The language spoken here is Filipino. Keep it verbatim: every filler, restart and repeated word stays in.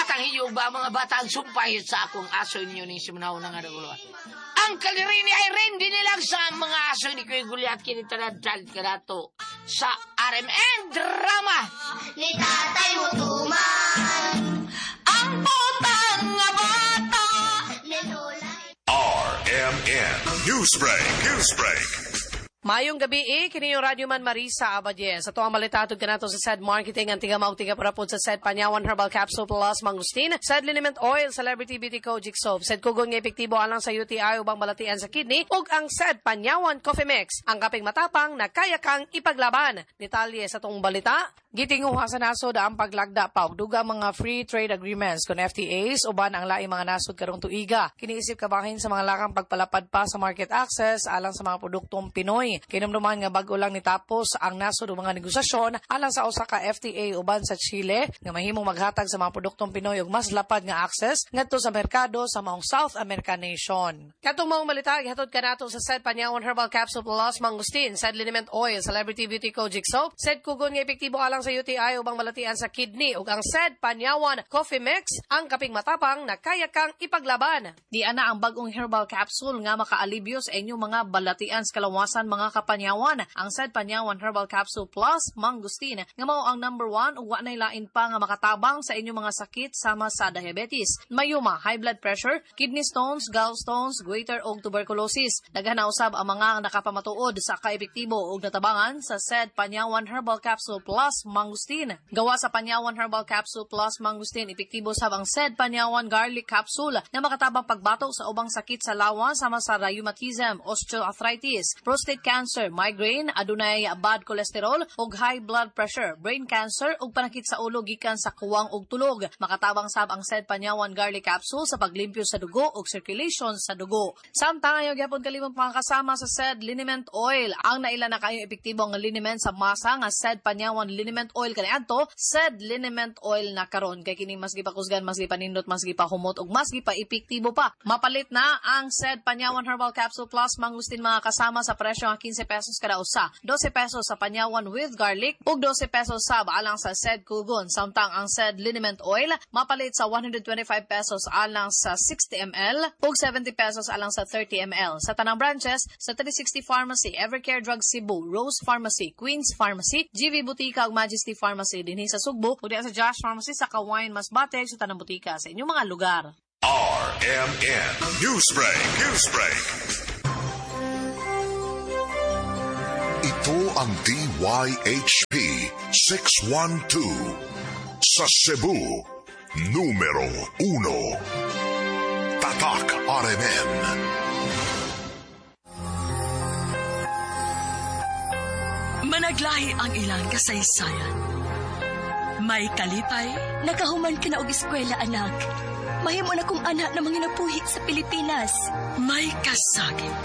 Matang iyo ba mga bata ang sumpahit sa akong aso ninyo ni simunaw na nga naguluan? Ang kalirini ay rin dinilang sa mga aso ni Kuya Gulyat kinitanadal ka nato sa R M N Drama. Ni tatay mo tuman, Ang putang nga bata. ni lola. R M N Newsbreak. Newsbreak. Mayong gabi eh, kini yung Radyo Man Marisa Abadien. Sa tuwang malitatod ka nato sa S E D Marketing, ang tiga mautiga parapod sa S E D Panyawan Herbal Capsule Plus Mangustin, S E D Liniment Oil, Celebrity Beauty Kojic Soap, S E D Kugon nga epektibo alang sa U T I ubang balatian sa kidney, ug ang S E D Panyawan Coffee Mix, ang kaping matapang na kaya kang ipaglaban. Detalye sa tong balita, gitinguha sa nasod ang paglagda pa og dugang mga free trade agreements kon F T As uban ang laing mga nasod karong tuiga. Kiniisip kabahin sa mga lakang pagpalapad pa sa market access alang sa mga produktong Pinoy. Kinumduman nga bago lang nitapos ang nasod og mga negosasyon alang sa usa ka F T A uban sa Chile nga mahimong maghatag sa mga produktong Pinoy og mas lapad nga access ngadto sa merkado sa maong South American nation. Katong maong malita gihatod kanato sa S E D Panyawan Herbal Capsule Plus Mangustin, S E D Liniment Oil, Celebrity Beauty Kojic Soap, S E D Kugon nga epektibo alang sa U T I ubang balatian sa kidney ug ang S E D Panyawan Coffee Mix, ang kaping matapang na kaya kang ipaglaban. Di ana ang bagong herbal capsule nga makaalibyo sa inyong mga balatian sa kalawasan mga kapanyawan. Ang S E D Panyawan Herbal Capsule Plus Mangustin nga mao ang number one ug wa nay lain pa nga makatabang sa inyong mga sakit sama sa diabetes, mayuma, high blood pressure, kidney stones, gallstones, goiter ug tuberculosis. Daghan na usab ang mga nakapamatuod sa kaepektibo ug natabangan sa S E D Panyawan Herbal Capsule Plus Mangustin. Gawa sa Panyawan Herbal Capsule Plus Mangustin, epektibo sab ang S E D Panyawan Garlic Capsule nga makatabang pagbatok sa ubang sakit sa lawas sama sa rheumatism, osteoarthritis, prostate cancer, migraine, adunay bad cholesterol ug high blood pressure, brain cancer ug panakit sa ulo gikan sa kuwang ug tulog. Makatabang sab ang S E D Panyawan Garlic Capsule sa paglimpyo sa dugo ug circulation sa dugo. Samtang ayo gyapon kalimang mga kasama sa S E D Liniment Oil, ang naila na kayo epektibo nga liniment sa masa nga S E D Panyawan Liniment Oil kaniadto S E D Liniment Oil na karon kay kini mas gipakusgan, mas gipanindot, mas gipahumot ug mas gipaepektibo pa. Mapalit na ang S E D Panyawan Herbal Capsule Plus Mangustin mga kasama sa presyo nga fifteen pesos kada usa, twelve pesos sa Panyawan with garlic ug twelve pesos sab alang sa S E D Kugon. Samtang ang S E D Liniment Oil mapalit sa one hundred twenty-five pesos alang sa sixty milliliters ug seventy pesos alang sa thirty milliliters. Sa tanang branches sa three sixty Pharmacy, Evercare Drug Cebu, Rose Pharmacy, Queens Pharmacy, G V Butika ug Majesty Pharmacy dinhi sa Sugbo ug diha sa Josh Pharmacy sa Kawayan Masbate sa tanang butika sa inyong mga lugar. R M N Newsbreak. Newsbreak. Ito ang D Y H P six one two sa Cebu, numero uno. Tatak R M N. Managlahi ang ilang kasaysayan. May kalipay, Nakahuman ka na og eskwela, anak. Mahimo na kong anak na mga napuhi sa Pilipinas. may kasakit,